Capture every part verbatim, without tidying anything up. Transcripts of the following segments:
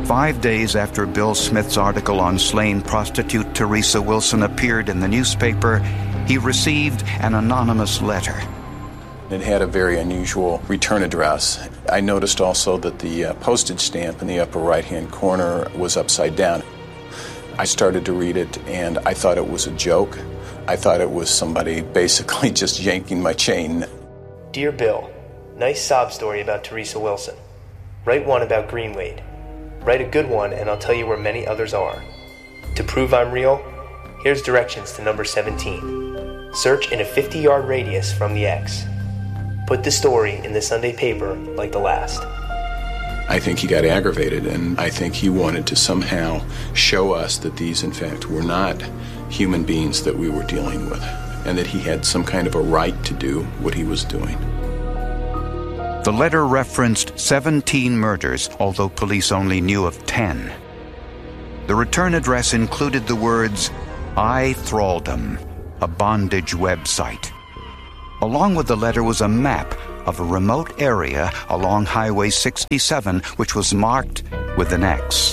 Five days after Bill Smith's article on slain prostitute Teresa Wilson appeared in the newspaper, he received an anonymous letter. It had a very unusual return address. I noticed also that the uh, postage stamp in the upper right-hand corner was upside down. I started to read it, and I thought it was a joke. I thought it was somebody basically just yanking my chain. Dear Bill, nice sob story about Teresa Wilson. Write one about Greenwade. Write a good one, and I'll tell you where many others are. To prove I'm real, here's directions to number seventeen. Search in a fifty-yard radius from the X. Put the story in the Sunday paper like the last. I think he got aggravated, and I think he wanted to somehow show us that these, in fact, were not human beings that we were dealing with, and that he had some kind of a right to do what he was doing. The letter referenced seventeen murders, although police only knew of ten. The return address included the words, I Thraldom, a bondage website. Along with the letter was a map of a remote area along Highway sixty-seven, which was marked with an X.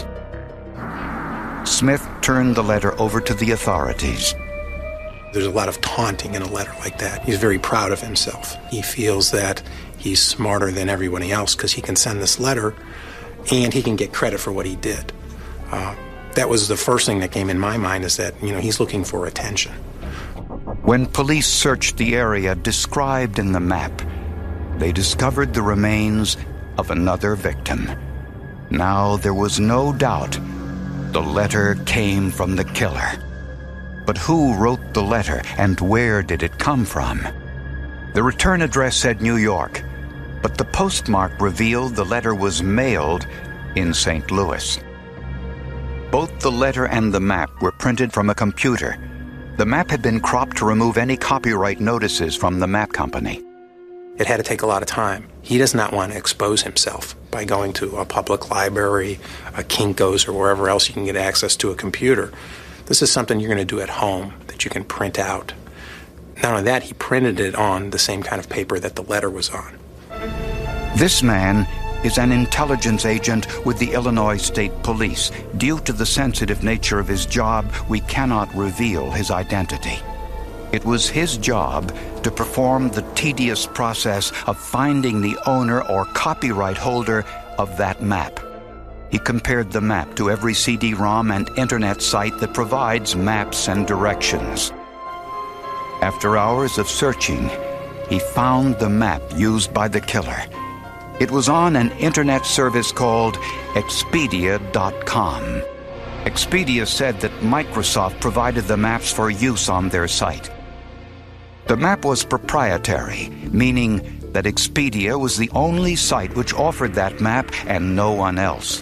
Smith turned the letter over to the authorities. There's a lot of taunting in a letter like that. He's very proud of himself. He feels that he's smarter than everybody else because he can send this letter and he can get credit for what he did. Uh, that was the first thing that came in my mind, is that, you know, he's looking for attention. When police searched the area described in the map, they discovered the remains of another victim. Now there was no doubt the letter came from the killer. But who wrote the letter, and where did it come from? The return address said New York, but the postmark revealed the letter was mailed in Saint Louis. Both the letter and the map were printed from a computer. The map had been cropped to remove any copyright notices from the map company. It had to take a lot of time. He does not want to expose himself by going to a public library, a Kinko's, or wherever else you can get access to a computer. This is something you're going to do at home that you can print out. Not only that, he printed it on the same kind of paper that the letter was on. This man is an intelligence agent with the Illinois State Police. Due to the sensitive nature of his job, we cannot reveal his identity. It was his job to perform the tedious process of finding the owner or copyright holder of that map. He compared the map to every C D ROM and internet site that provides maps and directions. After hours of searching, he found the map used by the killer. It was on an internet service called Expedia dot com. Expedia said that Microsoft provided the maps for use on their site. The map was proprietary, meaning that Expedia was the only site which offered that map and no one else.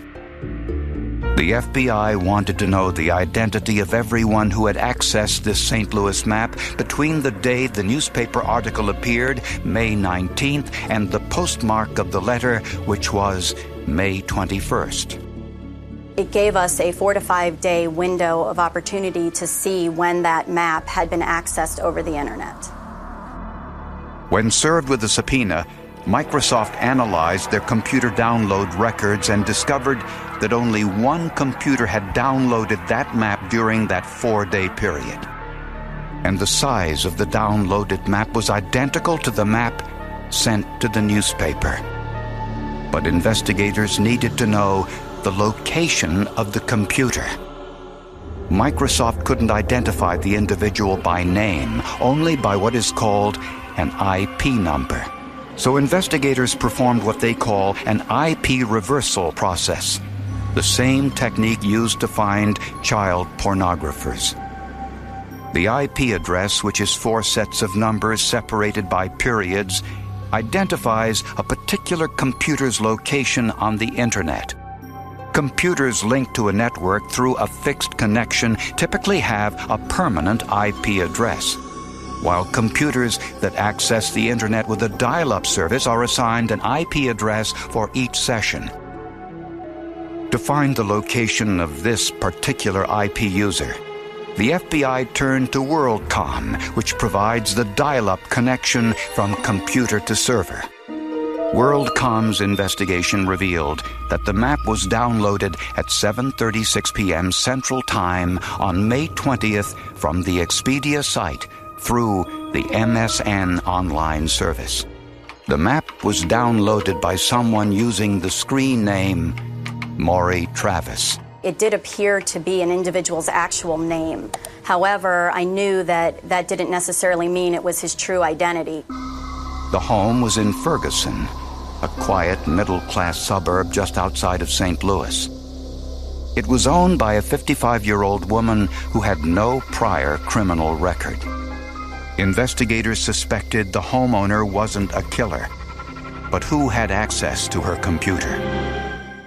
The F B I wanted to know the identity of everyone who had accessed this Saint Louis map between the day the newspaper article appeared, May nineteenth, and the postmark of the letter, which was May twenty-first. It gave us a four to five day window of opportunity to see when that map had been accessed over the internet. When served with a subpoena, Microsoft analyzed their computer download records and discovered that only one computer had downloaded that map during that four-day period. And the size of the downloaded map was identical to the map sent to the newspaper. But investigators needed to know the location of the computer. Microsoft couldn't identify the individual by name, only by what is called an I P number. So investigators performed what they call an I P reversal process, the same technique used to find child pornographers. The I P address, which is four sets of numbers separated by periods, identifies a particular computer's location on the internet. Computers linked to a network through a fixed connection typically have a permanent I P address, while computers that access the internet with a dial-up service are assigned an I P address for each session. To find the location of this particular I P user, the F B I turned to WorldCom, which provides the dial-up connection from computer to server. WorldCom's investigation revealed that the map was downloaded at seven thirty-six p.m. Central Time on May twentieth from the Expedia site through the M S N online service. The map was downloaded by someone using the screen name Maury Travis. It did appear to be an individual's actual name. However, I knew that that didn't necessarily mean it was his true identity. The home was in Ferguson, a quiet middle-class suburb just outside of Saint Louis. It was owned by a fifty-five-year-old woman who had no prior criminal record. Investigators suspected the homeowner wasn't a killer, but who had access to her computer?